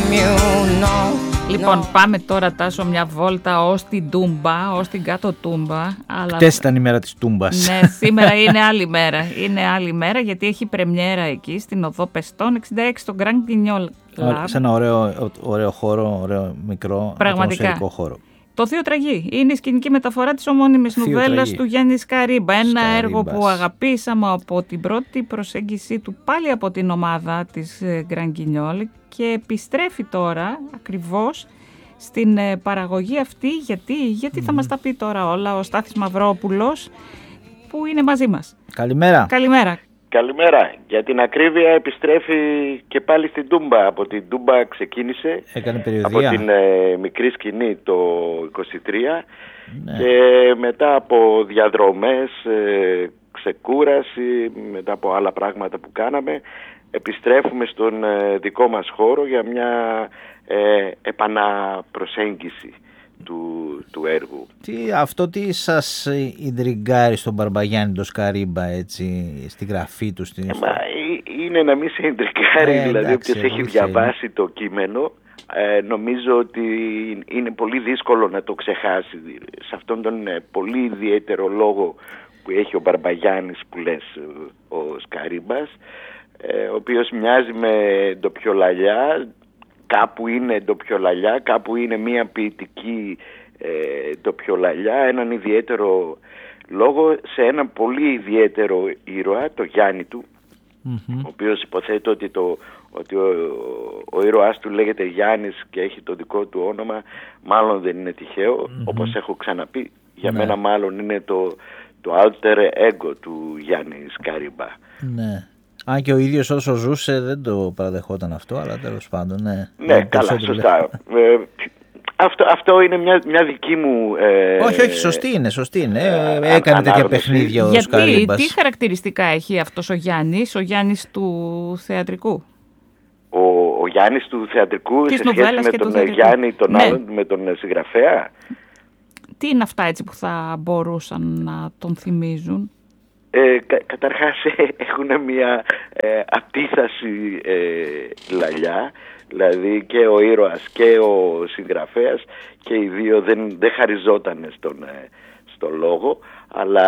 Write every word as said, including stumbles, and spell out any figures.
Λοιπόν, πάμε τώρα, Τάσο, μια βόλτα ως την Τούμπα, ως την κάτω Τούμπα. Αλλά... Χτες ήταν η μέρα της Τούμπας. Ναι, σήμερα είναι άλλη μέρα. Είναι άλλη μέρα γιατί έχει πρεμιέρα εκεί στην Οδό Πεστών εξήντα έξι στο Grand Guignol Club. Σε ένα ωραίο, ωραίο χώρο, ωραίο μικρό ατμοσφαιρικό χώρο. Το Θείο Τραγί είναι η σκηνική μεταφορά της ομώνυμης νουβέλας του Γιάννη Σκαρίμπα. Ένα Σκαρίμπας. έργο που αγαπήσαμε από την πρώτη προσέγγιση του πάλι από την ομάδα της Grand Guignol και επιστρέφει τώρα ακριβώς στην παραγωγή αυτή. Γιατί, γιατί mm. θα μας τα πει τώρα όλα ο Στάθης Μαυρόπουλος που είναι μαζί μας. Καλημέρα. Καλημέρα. Καλημέρα. Για την ακρίβεια επιστρέφει και πάλι στην Τούμπα. Από την Τούμπα ξεκίνησε. Έκανε περιοδεία. Από την ε, μικρή σκηνή το είκοσι τρία. Ναι. Και μετά από διαδρομές, ε, ξεκούραση, μετά από άλλα πράγματα που κάναμε, επιστρέφουμε στον ε, δικό μας χώρο για μια ε, επαναπροσέγγιση του, του έργου. Τι, αυτό τι σας ιντριγκάρει στον Μπαρμπαγιάννη το Σκαρίμπα, έτσι, στη γραφή του? Στην... Ε, μα, είναι να μην σε ιντριγκάρει, ε, δηλαδή όποιος έχει διαβάσει είναι. το κείμενο, ε, νομίζω ότι είναι πολύ δύσκολο να το ξεχάσει. Σε αυτόν τον ε, πολύ ιδιαίτερο λόγο που έχει ο Μπαρμπαγιάννης που λες ο Σκαρίμπας, ε, ο οποίος μοιάζει με ντοπιολαλιά. Κάπου είναι ντοπιολαλιά, κάπου είναι μια ποιητική ε, ντοπιολαλιά, έναν ιδιαίτερο λόγο σε έναν πολύ ιδιαίτερο ήρωα, το Γιάννη του, mm-hmm. ο οποίος υποθέτω ότι, το, ότι ο, ο ήρωάς του λέγεται Γιάννης και έχει το δικό του όνομα, μάλλον δεν είναι τυχαίο, mm-hmm. όπως έχω ξαναπεί, για ναι. μένα μάλλον είναι το, το alter ego του Γιάννη Σκαρίμπα. Ναι. Αν και ο ίδιος όσο ζούσε δεν το παραδεχόταν αυτό, αλλά τέλος πάντων, ναι. Ναι, καλά, σωστά. ε, αυτό, αυτό είναι μια, μια δική μου... Ε, όχι, όχι, σωστή είναι, σωστή είναι. Ε, έκανε τέτοια παιχνίδια ο Σκαρίμπας. Γιατί, τι χαρακτηριστικά έχει αυτός ο Γιάννης, ο Γιάννης του θεατρικού? Ο, ο Γιάννης του θεατρικού της σε σχέση με τον Γιάννη τον ναι. άλλον, με τον συγγραφέα. Τι είναι αυτά έτσι που θα μπορούσαν να τον θυμίζουν? Ε, κα, καταρχάς έχουν μια ε, απίθαση ε, λαλιά, δηλαδή και ο ήρωας και ο συγγραφέας και οι δύο δεν, δεν χαριζόταν στον, ε, στο λόγο, αλλά